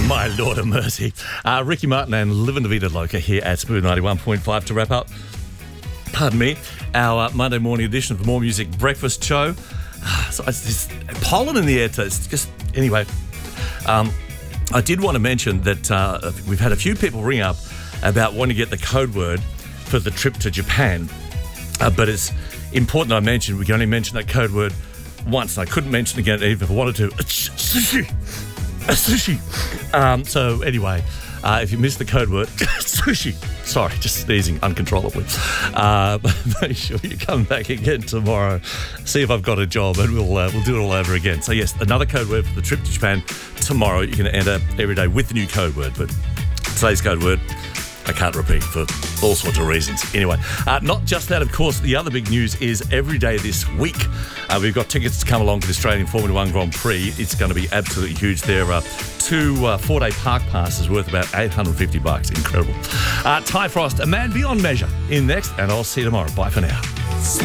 My Lord of mercy. Ricky Martin and Livin' La Vida Loca here at Smooth 91.5 to wrap up, pardon me, our Monday morning edition of the More Music Breakfast Show. So it's this pollen in the air today. It's just, anyway, I did want to mention that we've had a few people ring up about wanting to get the code word for the trip to Japan. But it's important I mention, we can only mention that code word once. And I couldn't mention it again even if I wanted to. Sushi. Sushi. So anyway, if you missed the code word, sushi. Sorry, just sneezing uncontrollably. Make sure you come back again tomorrow. See if I've got a job, and we'll do it all over again. So yes, another code word for the trip to Japan tomorrow. You can enter every day with the new code word, but today's code word I can't repeat for all sorts of reasons. Anyway, not just that, of course, the other big news is every day this week, we've got tickets to come along to the Australian Formula One Grand Prix. It's going to be absolutely huge. There are two 4-day park passes worth about $850. Incredible. Ty Frost, A Man Beyond Measure, in next, and I'll see you tomorrow. Bye for now.